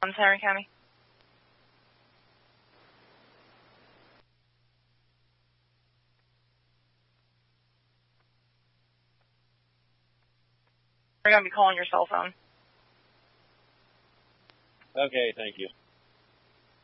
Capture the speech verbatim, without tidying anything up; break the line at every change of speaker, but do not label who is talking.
one, Tarrant County. You're going to be calling your cell phone.
Okay, thank you.